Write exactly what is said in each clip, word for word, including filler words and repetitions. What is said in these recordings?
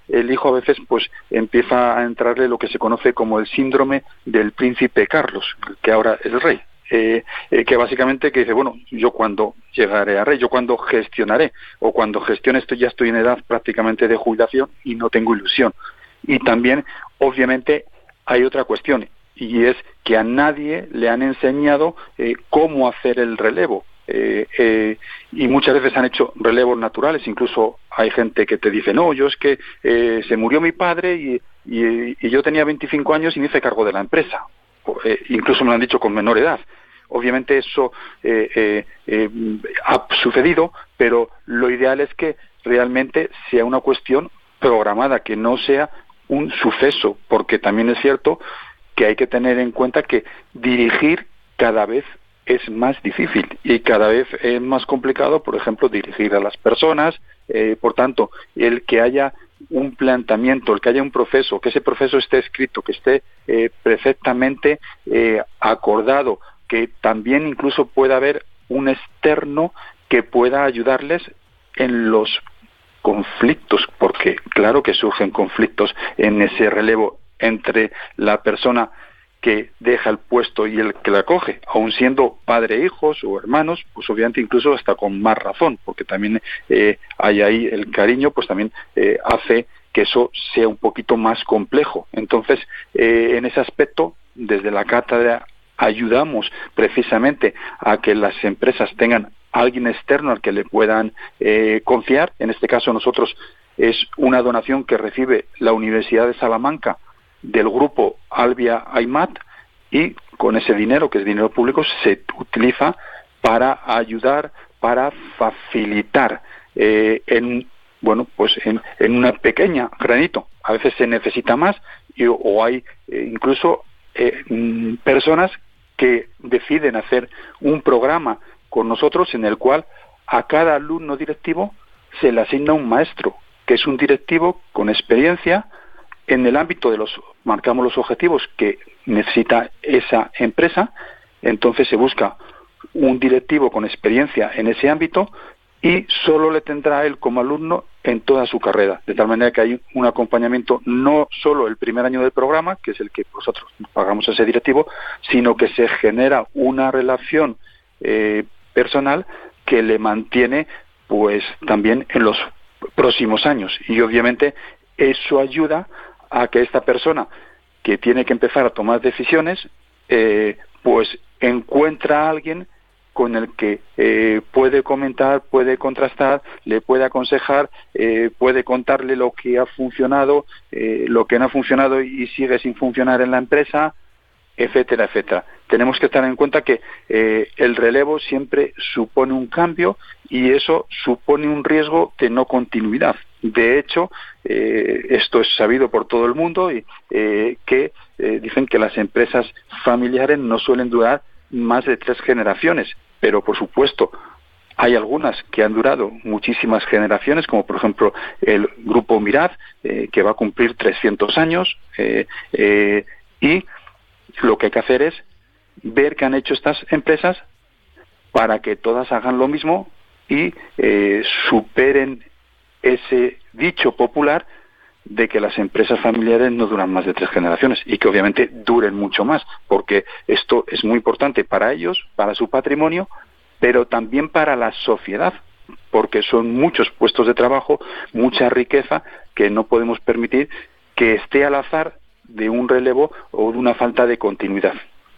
el hijo a veces pues empieza a entrarle lo que se conoce como el síndrome del príncipe Carlos, que ahora es rey. Eh, eh, que básicamente que dice, bueno, yo cuando llegaré a rey, yo cuando gestionaré, o cuando gestione esto ya estoy en edad prácticamente de jubilación y no tengo ilusión. Y también, obviamente, hay otra cuestión, y es que a nadie le han enseñado eh, cómo hacer el relevo. Eh, eh, y muchas veces han hecho relevos naturales, incluso hay gente que te dice, no, yo es que eh, se murió mi padre y, y, y yo tenía veinticinco años y me hice cargo de la empresa. Eh, incluso me lo han dicho con menor edad. Obviamente eso eh, eh, eh, ha sucedido, pero lo ideal es que realmente sea una cuestión programada, que no sea un suceso, porque también es cierto que hay que tener en cuenta que dirigir cada vez es más difícil y cada vez es más complicado, por ejemplo, dirigir a las personas. Eh, por tanto, el que haya un planteamiento, el que haya un proceso, que ese proceso esté escrito, que esté eh, perfectamente eh, acordado, que también incluso pueda haber un externo que pueda ayudarles en los conflictos, porque claro que surgen conflictos en ese relevo entre la persona que deja el puesto y el que la coge, aun siendo padre, hijos o hermanos, pues obviamente incluso hasta con más razón, porque también eh, hay ahí el cariño, pues también eh, hace que eso sea un poquito más complejo. Entonces, eh, en ese aspecto, desde la cátedra ayudamos precisamente a que las empresas tengan a alguien externo al que le puedan eh, confiar. En este caso nosotros es una donación que recibe la Universidad de Salamanca del grupo Albia Aymat, y con ese dinero, que es dinero público, se utiliza para ayudar, para facilitar eh, en bueno pues en, en una pequeña granito. A veces se necesita más y, o hay eh, incluso eh, personas que deciden hacer un programa con nosotros en el cual a cada alumno directivo se le asigna un maestro, que es un directivo con experiencia en el ámbito de los, marcamos los objetivos que necesita esa empresa. Entonces se busca un directivo con experiencia en ese ámbito y solo le tendrá a él como alumno en toda su carrera, de tal manera que hay un acompañamiento no solo el primer año del programa, que es el que nosotros pagamos a ese directivo, sino que se genera una relación eh, personal que le mantiene pues también en los próximos años, y obviamente eso ayuda a que esta persona que tiene que empezar a tomar decisiones eh, pues encuentra a alguien con el que eh, puede comentar, puede contrastar, le puede aconsejar, eh, puede contarle lo que ha funcionado, eh, lo que no ha funcionado y sigue sin funcionar en la empresa, etcétera, etcétera. Tenemos que tener en cuenta que eh, el relevo siempre supone un cambio y eso supone un riesgo de no continuidad. De hecho, eh, esto es sabido por todo el mundo y eh, que eh, dicen que las empresas familiares no suelen durar más de tres generaciones, pero por supuesto hay algunas que han durado muchísimas generaciones, como por ejemplo el grupo Mirad, eh, que va a cumplir trescientos años, eh, eh, y lo que hay que hacer es ver qué han hecho estas empresas para que todas hagan lo mismo y eh, superen ese dicho popular de que las empresas familiares no duran más de tres generaciones y que obviamente duren mucho más, porque esto es muy importante para ellos, para su patrimonio, pero también para la sociedad, porque son muchos puestos de trabajo, mucha riqueza que no podemos permitir que esté al azar de un relevo o de una falta de continuidad.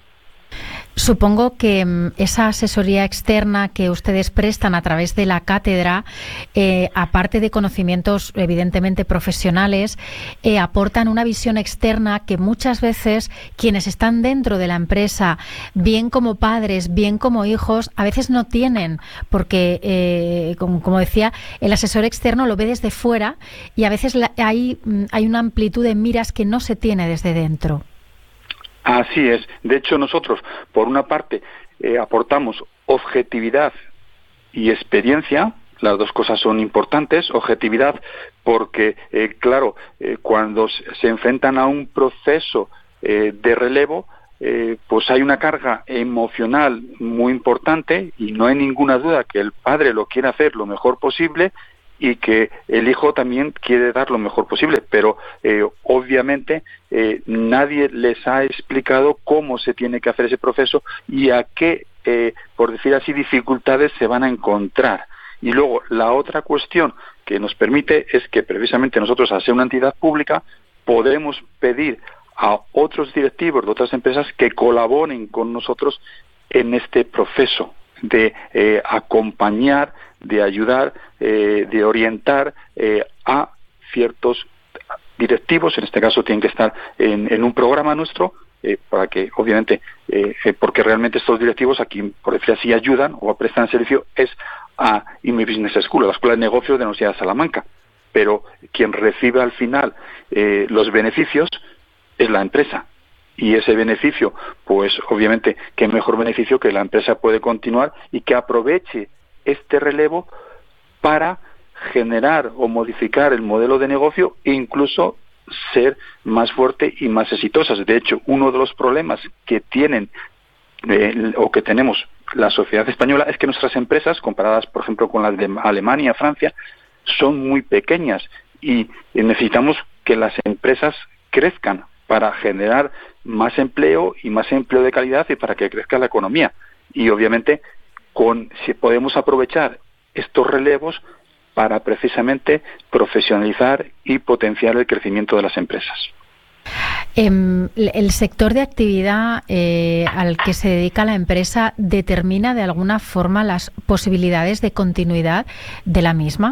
Supongo que um, esa asesoría externa que ustedes prestan a través de la cátedra, eh, aparte de conocimientos evidentemente profesionales, eh, aportan una visión externa que muchas veces quienes están dentro de la empresa, bien como padres, bien como hijos, a veces no tienen, porque, eh, como, como decía, el asesor externo lo ve desde fuera y a veces la, hay, hay una amplitud de miras que no se tiene desde dentro. Así es. De hecho, nosotros, por una parte, eh, aportamos objetividad y experiencia. Las dos cosas son importantes. Objetividad porque, eh, claro, eh, cuando se enfrentan a un proceso eh, de relevo, eh, pues hay una carga emocional muy importante y no hay ninguna duda que el padre lo quiere hacer lo mejor posible y que el hijo también quiere dar lo mejor posible, pero eh, obviamente eh, nadie les ha explicado cómo se tiene que hacer ese proceso y a qué, eh, por decir así, dificultades se van a encontrar. Y luego, la otra cuestión que nos permite es que precisamente nosotros, al ser una entidad pública, podemos pedir a otros directivos de otras empresas que colaboren con nosotros en este proceso de eh, acompañar, de ayudar, eh, de orientar eh, a ciertos directivos. En este caso tienen que estar en, en un programa nuestro, eh, para que, obviamente, eh, porque realmente estos directivos aquí, por decir así, ayudan o prestan servicio, es a I M E Business School, a la Escuela de Negocios de la Universidad de Salamanca. Pero quien recibe al final eh, los beneficios es la empresa. Y ese beneficio, pues obviamente, qué mejor beneficio que la empresa puede continuar y que aproveche este relevo para generar o modificar el modelo de negocio e incluso ser más fuerte y más exitosas. De hecho, uno de los problemas que tienen eh, o que tenemos la sociedad española es que nuestras empresas, comparadas, por ejemplo, con las de Alemania, Francia, son muy pequeñas y necesitamos que las empresas crezcan para generar más empleo y más empleo de calidad y para que crezca la economía. Y obviamente, con si podemos aprovechar estos relevos para precisamente profesionalizar y potenciar el crecimiento de las empresas. ¿El sector de actividad eh, al que se dedica la empresa determina de alguna forma las posibilidades de continuidad de la misma?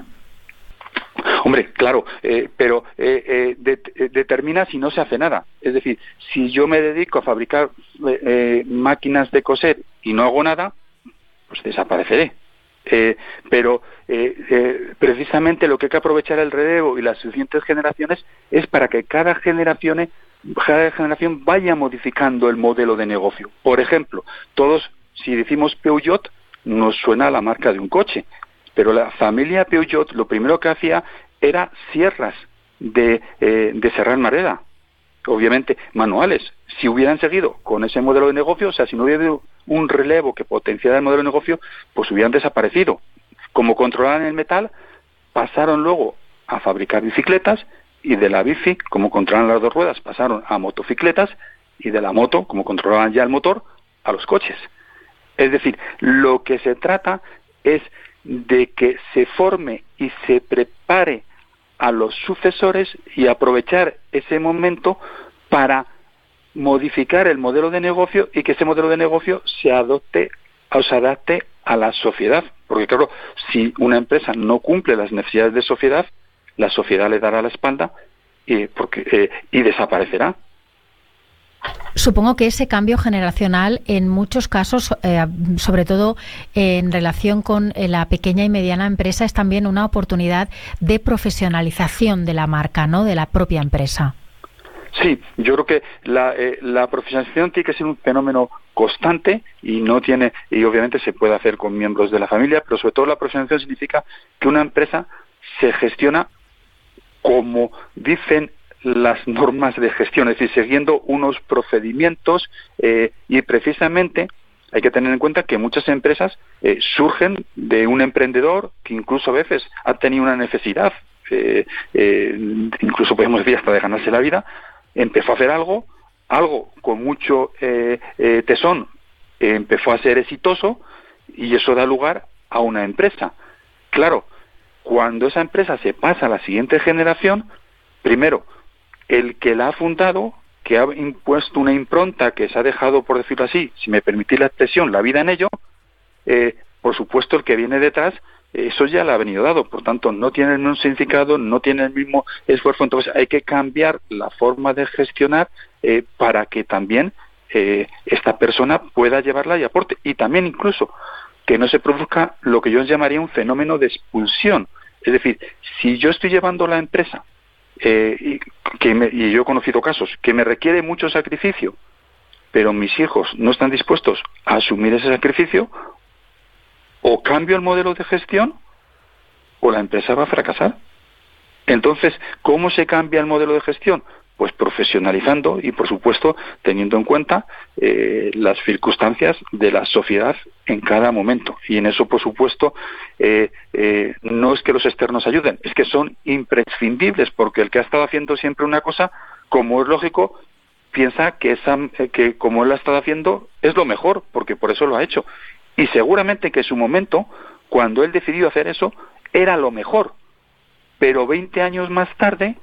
Hombre, claro, eh, pero eh, eh, de, eh, determina si no se hace nada. Es decir, si yo me dedico a fabricar eh, máquinas de coser y no hago nada, pues desapareceré. Eh, pero eh, eh, precisamente lo que hay que aprovechar el relevo y las siguientes generaciones es para que cada generación, cada generación vaya modificando el modelo de negocio. Por ejemplo, todos, si decimos Peugeot, nos suena a la marca de un coche, pero la familia Peugeot lo primero que hacía era sierras de, eh, de serrar madera, obviamente manuales. Si hubieran seguido con ese modelo de negocio, o sea, si no hubiera habido un relevo que potenciara el modelo de negocio, pues hubieran desaparecido. Como controlaban el metal, pasaron luego a fabricar bicicletas, y de la bici, como controlaban las dos ruedas, pasaron a motocicletas, y de la moto, como controlaban ya el motor, a los coches. Es decir, lo que se trata es de que se forme y se prepare a los sucesores y aprovechar ese momento para modificar el modelo de negocio y que ese modelo de negocio se adopte o se adapte a la sociedad. Porque claro, si una empresa no cumple las necesidades de sociedad, la sociedad le dará la espalda y, porque, eh, y desaparecerá. Supongo que ese cambio generacional en muchos casos, eh, sobre todo eh, en relación con eh, la pequeña y mediana empresa, es también una oportunidad de profesionalización de la marca, ¿no?, de la propia empresa. Sí, yo creo que la, eh, la profesionalización tiene que ser un fenómeno constante y no tiene, y obviamente se puede hacer con miembros de la familia, pero sobre todo la profesionalización significa que una empresa se gestiona como dicen las normas de gestión, es decir, siguiendo unos procedimientos eh, y precisamente hay que tener en cuenta que muchas empresas eh, surgen de un emprendedor que incluso a veces ha tenido una necesidad, eh, eh, incluso podemos decir hasta de ganarse la vida, empezó a hacer algo, algo con mucho eh, eh, tesón, eh, empezó a ser exitoso y eso da lugar a una empresa. Claro, cuando esa empresa se pasa a la siguiente generación, primero, el que la ha fundado, que ha impuesto una impronta que se ha dejado, por decirlo así, si me permitís la expresión, la vida en ello, eh, por supuesto el que viene detrás, eso ya le ha venido dado, por tanto no tiene el mismo significado, no tiene el mismo esfuerzo, entonces hay que cambiar la forma de gestionar eh, para que también eh, esta persona pueda llevarla y aporte, y también incluso que no se produzca lo que yo llamaría un fenómeno de expulsión, es decir, si yo estoy llevando la empresa Eh, y, que me, y yo he conocido casos que me requiere mucho sacrificio, pero mis hijos no están dispuestos a asumir ese sacrificio, o cambio el modelo de gestión o la empresa va a fracasar. Entonces, ¿cómo se cambia el modelo de gestión? pues profesionalizando y, por supuesto, teniendo en cuenta eh, las circunstancias de la sociedad en cada momento. Y en eso, por supuesto, eh, eh, no es que los externos ayuden, es que son imprescindibles, porque el que ha estado haciendo siempre una cosa, como es lógico, piensa que, esa, que como él la ha estado haciendo es lo mejor, porque por eso lo ha hecho. Y seguramente que en su momento, cuando él decidió hacer eso, era lo mejor. Pero veinte años más tarde,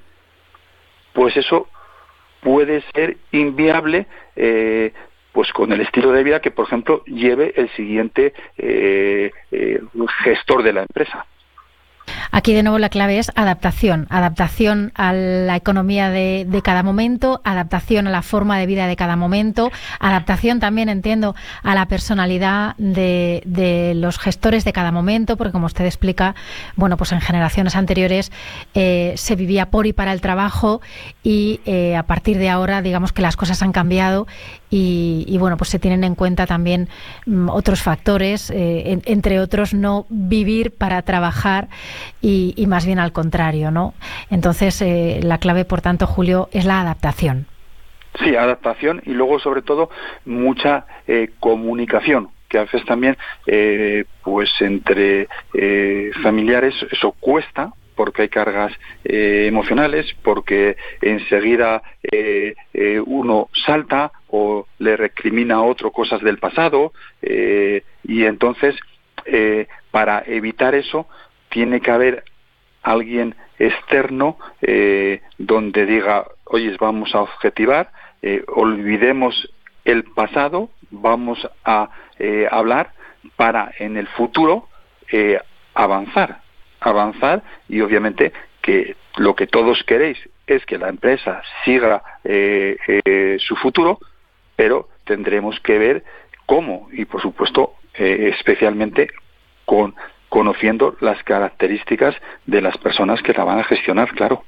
pues eso puede ser inviable, eh, pues con el estilo de vida que, por ejemplo, lleve el siguiente eh, eh, gestor de la empresa. Aquí de nuevo la clave es adaptación, adaptación a la economía de, de cada momento, adaptación a la forma de vida de cada momento, adaptación también, entiendo, a la personalidad de, de los gestores de cada momento, porque como usted explica, bueno, pues en generaciones anteriores eh, se vivía por y para el trabajo y eh, a partir de ahora, digamos que las cosas han cambiado y, y bueno, pues se tienen en cuenta también mm, otros factores, eh, en, entre otros no vivir para trabajar y, y más bien al contrario, ¿no? Entonces, eh, la clave, por tanto, Julio, es la adaptación. Sí, adaptación y luego, sobre todo, mucha eh, comunicación, que a veces también, eh, pues entre eh, familiares, eso cuesta, porque hay cargas eh, emocionales, porque enseguida eh, eh, uno salta o le recrimina a otro cosas del pasado, eh, y entonces, eh, para evitar eso, tiene que haber alguien externo eh, donde diga, oye, vamos a objetivar, eh, olvidemos el pasado, vamos a eh, hablar para en el futuro eh, avanzar, avanzar y obviamente que lo que todos queréis es que la empresa siga eh, eh, su futuro, pero tendremos que ver cómo y por supuesto eh, especialmente con conociendo las características de las personas que la van a gestionar, claro.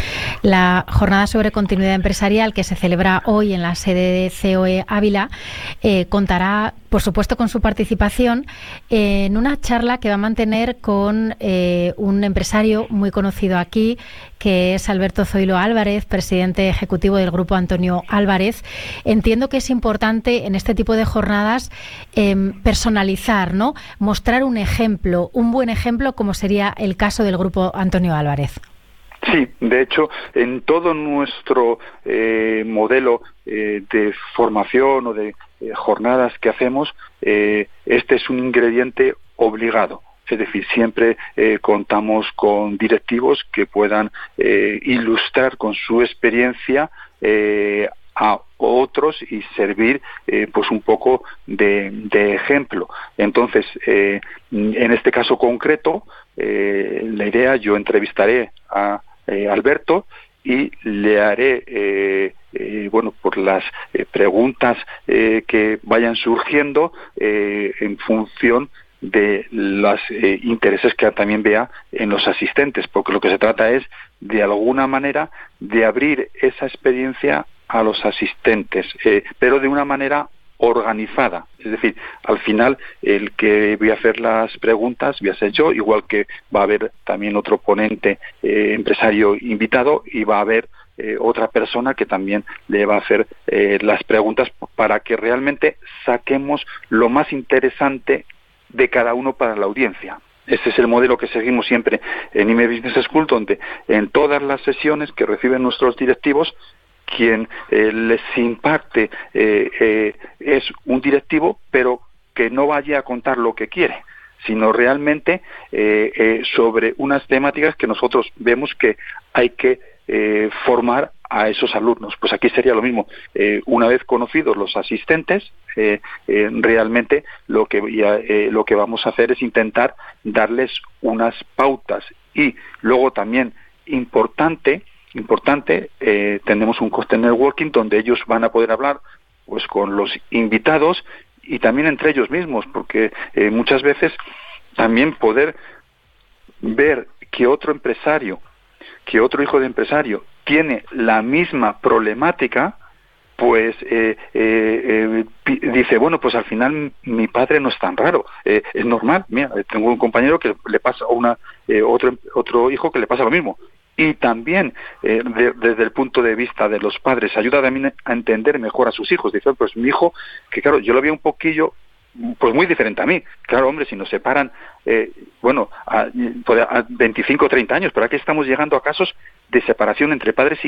La jornada sobre continuidad empresarial que se celebra hoy en la sede de C O E Ávila eh, contará, por supuesto, con su participación eh, en una charla que va a mantener con eh, un empresario muy conocido aquí, que es Alberto Zoilo Álvarez, presidente ejecutivo del Grupo Antonio Álvarez. Entiendo que es importante en este tipo de jornadas eh, personalizar, ¿no? Mostrar un ejemplo, un buen ejemplo, como sería el caso del Grupo Antonio Álvarez. Sí, de hecho, en todo nuestro eh, modelo eh, de formación o de eh, jornadas que hacemos, eh, este es un ingrediente obligado. Es decir, siempre eh, contamos con directivos que puedan eh, ilustrar con su experiencia eh, a otros y servir eh, pues un poco de, de ejemplo. Entonces, eh, en este caso concreto, eh, la idea, yo entrevistaré a Eh, Alberto y le haré eh, eh, bueno por las eh, preguntas eh, que vayan surgiendo eh, en función de los eh, intereses que también vea en los asistentes, porque lo que se trata es de alguna manera de abrir esa experiencia a los asistentes, eh, pero de una manera organizada, es decir, al final el que voy a hacer las preguntas voy a ser yo, igual que va a haber también otro ponente eh, empresario invitado y va a haber eh, otra persona que también le va a hacer eh, las preguntas para que realmente saquemos lo más interesante de cada uno para la audiencia. Este es el modelo que seguimos siempre en I M E Business School, donde en todas las sesiones que reciben nuestros directivos, quien eh, les imparte eh, eh, es un directivo, pero que no vaya a contar lo que quiere, sino realmente eh, eh, sobre unas temáticas que nosotros vemos que hay que eh, formar a esos alumnos. Pues aquí sería lo mismo. Eh, una vez conocidos los asistentes, eh, eh, realmente lo que, eh, lo que vamos a hacer es intentar darles unas pautas y luego también importante Importante, eh, tenemos un coste networking donde ellos van a poder hablar pues con los invitados y también entre ellos mismos, porque eh, muchas veces también poder ver que otro empresario, que otro hijo de empresario tiene la misma problemática, pues eh, eh, eh, dice, bueno, pues al final mi padre no es tan raro, eh, es normal. Mira, tengo un compañero que le pasa a una eh, otro otro hijo que le pasa lo mismo. y también eh, de, desde el punto de vista de los padres ayuda también a entender mejor a sus hijos. Dice, pues mi hijo, que claro, yo lo veo un poquillo pues muy diferente a mí. Claro, hombre, si nos separan, eh, bueno, a, a veinticinco o treinta años, pero aquí estamos llegando a casos de separación entre padres y